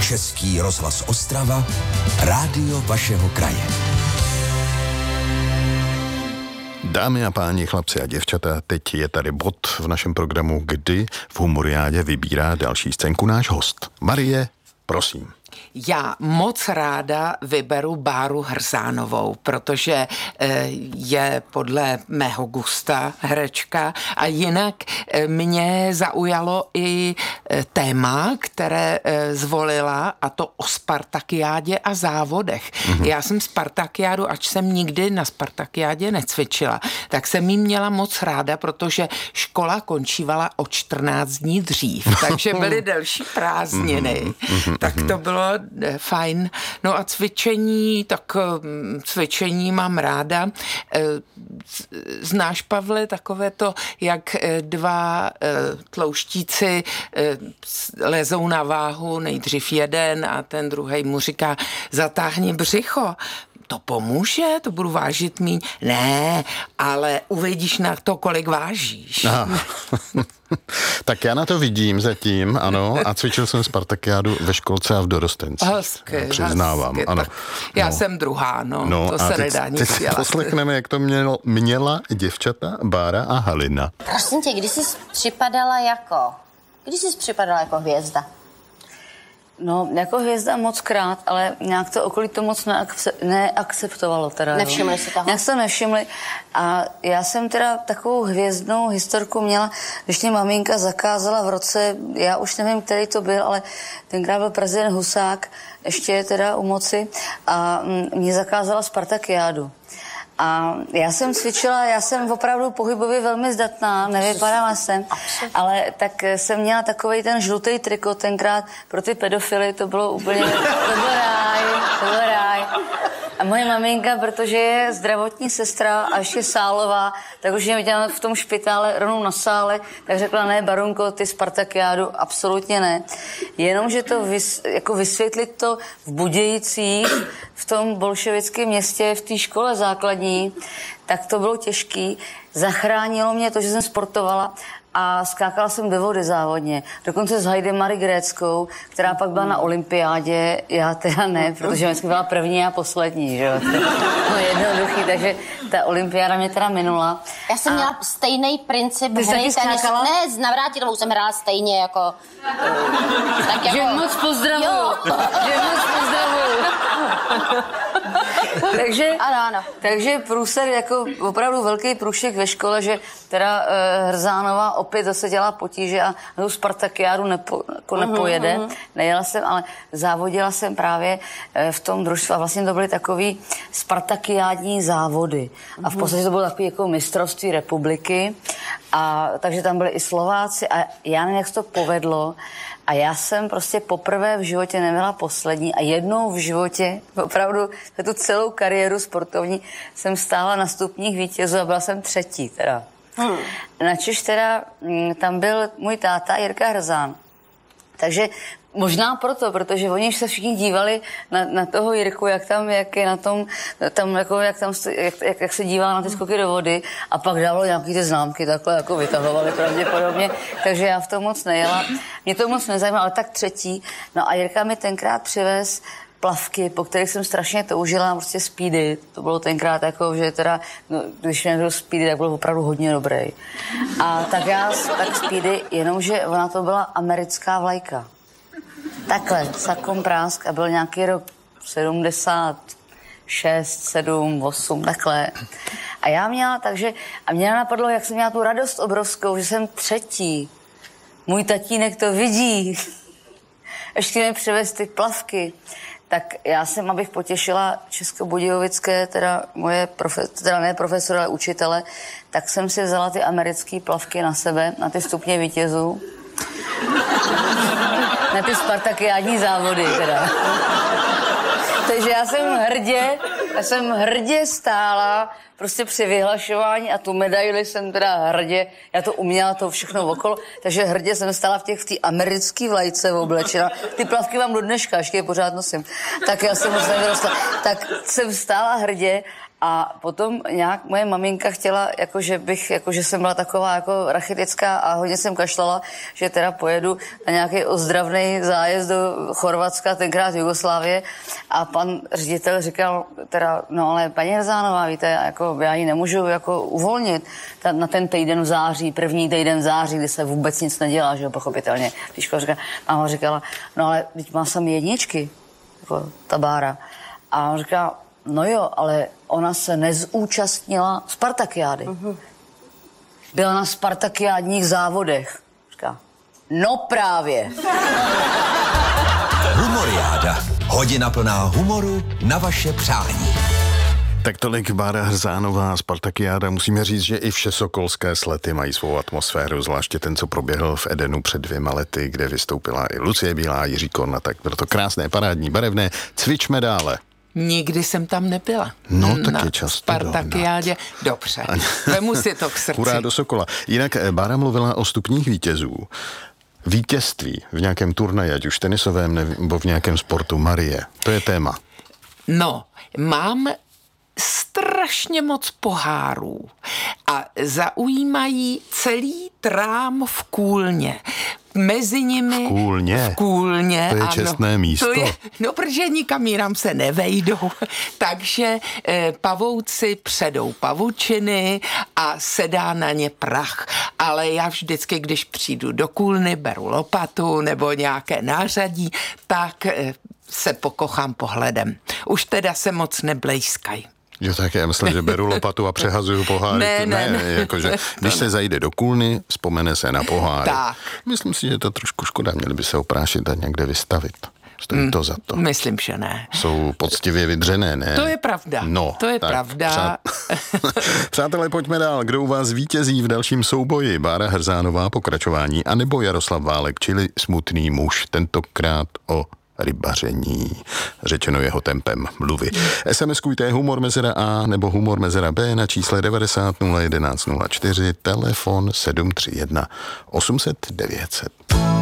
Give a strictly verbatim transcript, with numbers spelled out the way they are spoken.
Český rozhlas Ostrava, rádio vašeho kraje. Dámy a páni, chlapci a děvčata, teď je tady bod v našem programu, kdy v Humoriádě vybírá další scénku náš host. Marie, prosím. Já moc ráda vyberu Báru Hrzánovou, protože je podle mého gusta herečka a jinak mě zaujalo i téma, které zvolila, a to o Spartakiádě a závodech. Mm-hmm. Já jsem Spartakiádu, ač jsem nikdy na Spartakiádě necvičila, tak jsem jí měla moc ráda, protože škola končívala o čtrnáct dní dřív, takže byly delší prázdniny. Mm-hmm. Tak to bylo fajn. No a cvičení, tak cvičení mám ráda. Znáš, Pavle, takové to, jak dva tlouštíci lezou na váhu, nejdřív jeden a ten druhej mu říká, zatáhni břicho. To pomůže? To budu vážit míň? Ne, ale uvidíš na to, kolik vážíš. Tak já na to vidím zatím, ano, a cvičil jsem Spartakiádu ve školce a v dorostenci. Hezky, přiznávám, hezky, ano. Já no. jsem druhá, no, no to a se teď, nedá nic teď dělat. poslechneme, jak to mělo, měla děvčata Bára a Halina. Prosím tě, kdy jsi připadala jako, kdy jsi připadala jako hvězda? No, jako hvězda moc krát, ale nějak to okolí to moc neakce- neakceptovalo. Teda, Nevšimli si toho? Nějak se nevšimli. A já jsem teda takovou hvězdnou historku měla, když mě maminka zakázala v roce, já už nevím, který to byl, ale tenkrát byl prezident Husák, ještě teda u moci, a mě zakázala Spartakiádu. A já jsem cvičila, já jsem opravdu pohybově velmi zdatná, nevypadala jsem, ale tak jsem měla takovej ten žlutý trikot tenkrát pro ty pedofily, to bylo úplně, to byl ráj, to byl ráj. A moje maminka, protože je zdravotní sestra a ještě sálová, tak už mě viděla v tom špitále rovnou na sále, tak řekla, ne, Barunko, ty Spartakiádu, absolutně ne. Jenomže to vys, jako vysvětlit to v Budějicích, v tom bolševickém městě, v té škole základní, tak to bylo těžký. Zachránilo mě to, že jsem sportovala a skákala jsem do vody závodně. Dokonce s Heidemary Gréckou, která pak byla na olympiádě, já teda ne, protože vždycky byla první a poslední, že jo. No jednoduchý, takže ta olympiáda mě teda minula. Já jsem a... měla stejný princip hry tenis. Ne, s Navrátilovou jsem hrála stejně jako... tak jako... Že moc pozdravuju. Že moc pozdravuju. takže, ano, ano. takže průser, jako opravdu velký průšek ve škole, že teda uh, Hrzánová opět zase dělá potíže a tu Spartakiádu nepo, jako nepojede. Uh-huh, uh-huh. Nejela jsem, ale závodila jsem právě uh, v tom družstvu a vlastně to byly takový spartakiádní závody. Uh-huh. A v podstatě to bylo takový jako mistrovství republiky. A takže tam byli i Slováci a já nevím, jak se to povedlo. A já jsem prostě poprvé v životě nebyla poslední a jednou v životě, opravdu za tu celou kariéru sportovní, jsem stála na stupních vítězů a byla jsem třetí teda. Hmm. Načež teda tam byl můj táta Jirka Hrzán. Takže možná proto, protože oni se všichni dívali na, na toho Jirku, jak tam, jak je na tom, tam jako, jak, tam, jak, jak, jak se díval na ty skoky do vody a pak dávalo nějaký ty známky, takhle jako vytahovali pravděpodobně, takže já v tom moc nejela. Mě to moc nezajímalo, ale tak třetí. No a Jirka mi tenkrát přivez plavky, po kterých jsem strašně toužila, prostě speedy. To bylo tenkrát jako, že teda, no, když mě byl speedy, tak byl opravdu hodně dobrý. A tak já, tak speedy, jenomže ona to byla americká vlajka. Takhle, sakom prásk a byl nějaký rok sedmdesát šest, sedm, osm, takhle. A já měla, takže, a mě napadlo, jak jsem měla tu radost obrovskou, že jsem třetí. Můj tatínek to vidí. Ještě mi přivez ty plavky. Tak já jsem, abych potěšila českobudějovické, teda moje, profe, teda ne profesora, ale učitele, tak jsem si vzala ty americké plavky na sebe, na ty stupně vítězů. Na ty spartakiádní závody, teda. Takže já jsem hrdě, já jsem hrdě stála prostě při vyhlašování a tu medaili jsem teda hrdě, já to uměla to všechno okolo, takže hrdě jsem stála v těch v té americké vlajce oblečena. Ty plavky mám do dneška, ještě je pořád nosím. Tak já jsem moc nevyrostla. Tak jsem stála hrdě A potom nějak moje maminka chtěla, jako že bych, jako že jsem byla taková jako rachitická a hodně jsem kašlala, že teda pojedu na nějaký ozdravný zájezd do Chorvatska, tenkrát Jugoslávie. A pan ředitel říkal, teda, no ale paní Hrzánová, víte, jako já ji nemůžu jako uvolnit ta, na ten týden v září, první týden v září, kdy se vůbec nic nedělá, že jo, pochopitelně. Tíško říká, máma říkala, no ale teď má sami jedničky, jako ta Bára. A on říká, no jo, ale ona se nezúčastnila Spartakiády. Uh-huh. Byla na Spartakiádních závodech. Říká, no právě. Humoriáda. Hodina plná humoru na vaše přání. Tak tolik Bára Hrzánová, Spartakiáda. Musíme říct, že i všesokolské slety mají svou atmosféru, zvláště ten, co proběhl v Edenu před dvěma lety, kde vystoupila i Lucie Bílá, Jiří Korna, tak bylo to krásné, parádní, barevné. Cvičme dále. Nikdy jsem tam nebyla. No, tak na je často Spartakiádě. Dobře, vemu si to k srdci. Hurá do Sokola. Jinak Bára mluvila o stupních vítězů. Vítězství v nějakém turnaji, ať už tenisovém nebo v nějakém sportu. Marie, to je téma. No, mám strašně moc pohárů a zaujímají celý trám v Kůlně. Mezi nimi... V Kůlně? V Kůlně, to je ano. čestné místo. To je, no, protože nikam jinam se nevejdou. Takže eh, pavouci předou pavučiny a sedá na ně prach. Ale já vždycky, když přijdu do Kůlny, beru lopatu nebo nějaké nářadí, tak eh, se pokochám pohledem. Už teda se moc neblejskají. Jo, tak já myslím, že beru lopatu a přehazuju poháry. Ne, ne, ne. Jakože, když se zajde do Kůlny, vzpomene se na poháry. Tak. Myslím si, že to trošku škoda, měli by se oprášit a někde vystavit. Stojí mm, to za to. Myslím, že ne. Jsou poctivě vydřené, ne? To je pravda. No, to je tak, pravda. Přát... Přátelé, pojďme dál. Kdo u vás vítězí v dalším souboji? Bára Hrzánová, pokračování, anebo Jaroslav Válek, čili smutný muž, tentokrát o rybaření. Řečeno jeho tempem mluvy. SMSkujte humor mezera A nebo humor mezera B na čísle devadesát nula jedenáct nula čtyři, telefon sedm tři jedna osm set devět set.